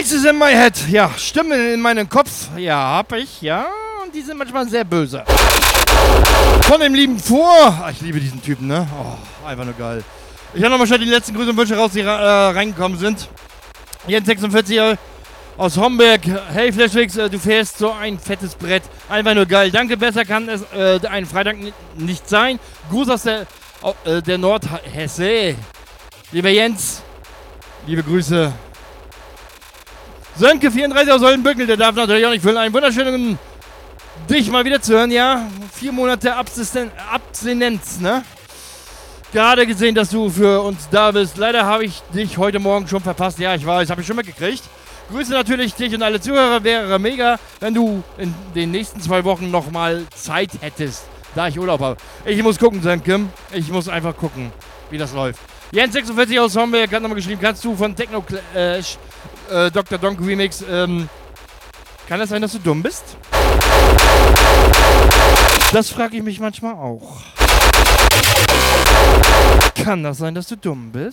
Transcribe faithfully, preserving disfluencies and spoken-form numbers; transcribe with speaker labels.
Speaker 1: Voices in my head. Ja, Stimmen in meinem Kopf. Ja, hab ich, ja. Und die sind manchmal sehr böse. Von dem lieben Vor. Ah, ich liebe diesen Typen, ne? Oh, einfach nur geil. Ich habe nochmal schnell die letzten Grüße und Wünsche raus, die äh, reingekommen sind. Jens sechsundvierzig aus Homberg. Hey Flashfix, äh, du fährst so ein fettes Brett. Einfach nur geil. Danke, besser kann es äh, ein Freitag nicht sein. Gruß aus der, äh, der Nordhesse. Lieber Jens, liebe Grüße. Sönke vierunddreißig aus Oldenbückel, der darf natürlich auch nicht füllen. Einen wunderschönen, dich mal wieder zu hören, ja. Vier Monate Absisten- Abstinenz, ne? Gerade gesehen, dass du für uns da bist. Leider habe ich dich heute Morgen schon verpasst. Ja, ich weiß, habe ich schon mitgekriegt. Grüße natürlich dich und alle Zuhörer. Wäre mega, wenn du in den nächsten zwei Wochen nochmal Zeit hättest, da ich Urlaub habe. Ich muss gucken, Sönke. Ich muss einfach gucken, wie das läuft. Jens sechsundvierzig aus Homberg hat nochmal geschrieben, kannst du von Techno Clash äh, Doktor Donk Remix, ähm, kann das sein, dass du dumm bist? Das frage ich mich manchmal auch. Kann das sein, dass du dumm bist?